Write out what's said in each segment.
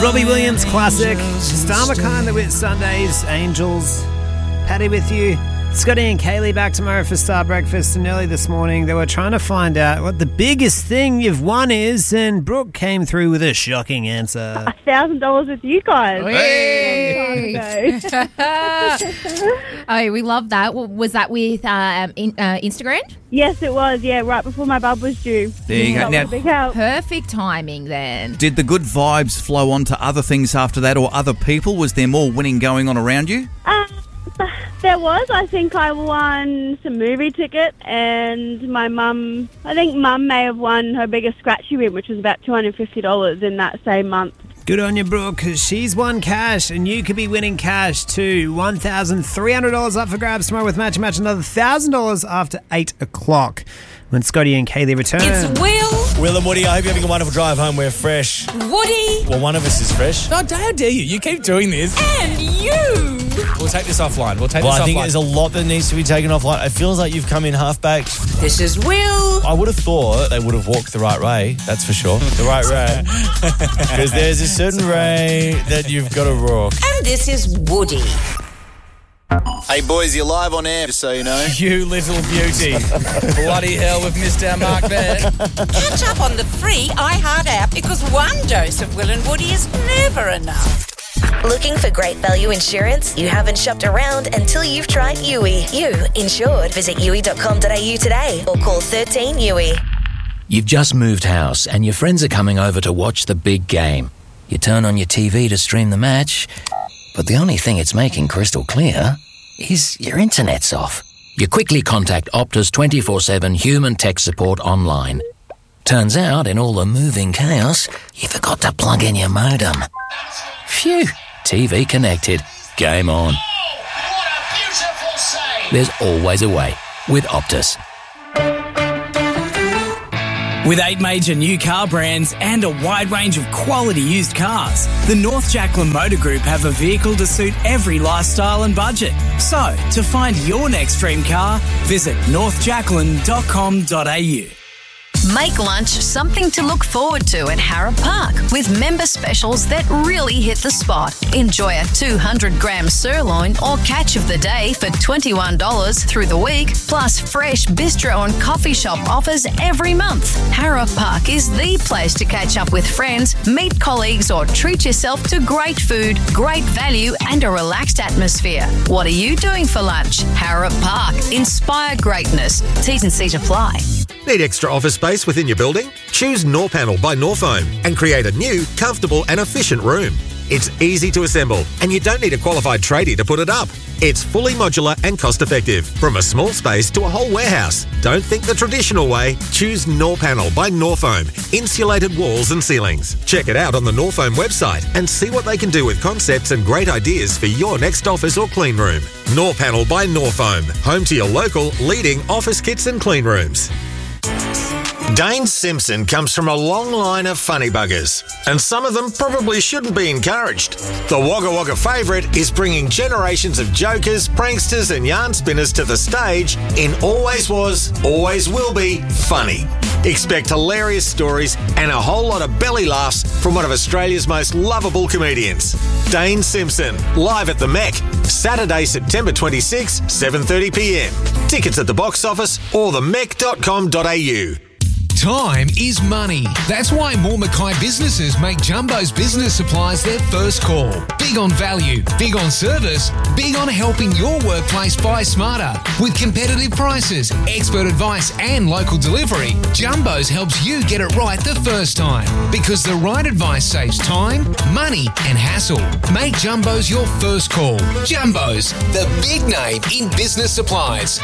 Robbie Williams classic. Star McKay, The Wit Sundays, Angels. Paddy with you. Scotty and Kaylee back tomorrow for Star Breakfast, and early this morning they were trying to find out what the biggest thing you've won is, and Brooke came through with a shocking answer. $1,000 with you guys. Hey! Oh, we love that. Was that with Instagram? Yes, it was. Yeah, right before my bub was due. There you go. That was a big help. Perfect timing then. Did the good vibes flow on to other things after that, or other people? Was there more winning going on around you? There was. I think I won some movie tickets, and my mum, I think Mum may have won her biggest scratchy win, which was about $250 in that same month. Good on you, Brooke. She's won cash, and you could be winning cash too. $1,300 up for grabs tomorrow with Match another $1,000 after 8 o'clock when Scotty and Kaylee return. It's Will and Woody, I hope you're having a wonderful drive home. We're fresh. Woody, Well, one of us is fresh. Oh, how dare you? You keep doing this. and you. We'll take this offline. I think there's a lot that needs to be taken offline. It feels like you've come in half-baked. This is Will. I would have thought they would have walked the right way, that's for sure. The right way. Because there's a certain way that you've got to walk. And this is Woody. Hey boys, you're live on air, just so you know. You little beauty. Bloody hell, we've missed our mark there. Catch up on the free iHeart app because one dose of Will and Woody is never enough. Looking for great value insurance? You haven't shopped around until you've tried Yui. You insured. Visit yui.com.au today or call 13 Yui. You've just moved house and your friends are coming over to watch the big game. You turn on your TV to stream the match, but the only thing it's making crystal clear is your internet's off. You quickly contact Optus 24/7 human tech support online. Turns out, in all the moving chaos, you forgot to plug in your modem. Phew, TV connected. Game on. What a beautiful save! There's always a way with Optus. With 8 major new car brands and a wide range of quality used cars, the North Jacqueline Motor Group have a vehicle to suit every lifestyle and budget. So, to find your next dream car, visit northjacqueline.com.au. Make lunch something to look forward to at Harrop Park with member specials that really hit the spot. Enjoy a 200-gram sirloin or catch of the day for $21 through the week, plus fresh bistro and coffee shop offers every month. Harrop Park is the place to catch up with friends, meet colleagues, or treat yourself to great food, great value, and a relaxed atmosphere. What are you doing for lunch? Harrop Park. Inspire greatness. T's and C's apply. Need extra office space within your building? Choose Norpanel by Norfoam and create a new, comfortable and efficient room. It's easy to assemble and you don't need a qualified tradie to put it up. It's fully modular and cost-effective, from a small space to a whole warehouse. Don't think the traditional way. Choose Norpanel by Norfoam. Insulated walls and ceilings. Check it out on the Norfoam website and see what they can do with concepts and great ideas for your next office or clean room. Norpanel by Norfoam. Home to your local leading office kits and clean rooms. Dane Simpson comes from a long line of funny buggers, and some of them probably shouldn't be encouraged. The Wagga Wagga favourite is bringing generations of jokers, pranksters and yarn spinners to the stage in Always Was, Always Will Be Funny. Expect hilarious stories and a whole lot of belly laughs from one of Australia's most lovable comedians. Dane Simpson, live at the Mech, Saturday, September 26, 7:30pm. Tickets at the box office or themech.com.au. Time is money. That's why more Mackay businesses make Jumbo's business supplies their first call. Big on value, big on service, big on helping your workplace buy smarter. With competitive prices, expert advice and local delivery, Jumbo's helps you get it right the first time. Because the right advice saves time, money and hassle. Make Jumbo's your first call. Jumbo's, the big name in business supplies.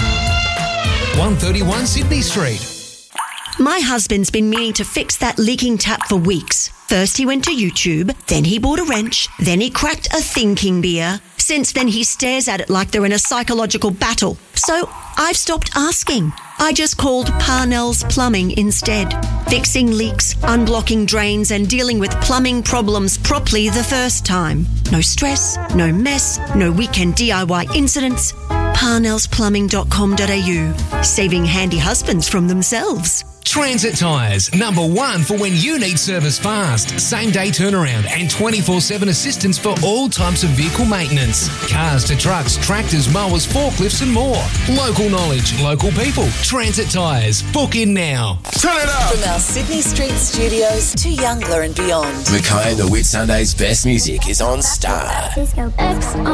131 Sydney Street. My husband's been meaning to fix that leaking tap for weeks. First he went to YouTube, then he bought a wrench, then he cracked a thinking beer. Since then he stares at it like they're in a psychological battle. So I've stopped asking. I just called Parnell's Plumbing instead. Fixing leaks, unblocking drains and dealing with plumbing problems properly the first time. No stress, no mess, no weekend DIY incidents. Parnellsplumbing.com.au. Saving handy husbands from themselves. Transit Tyres, number one for when you need service fast, same-day turnaround and 24/7 assistance for all types of vehicle maintenance. Cars to trucks, tractors, mowers, forklifts and more. Local knowledge, local people. Transit Tyres. Book in now. Turn it up! From our Sydney Street studios to Youngler and beyond. Mackay and the Whitsundays' best music is on Star. X on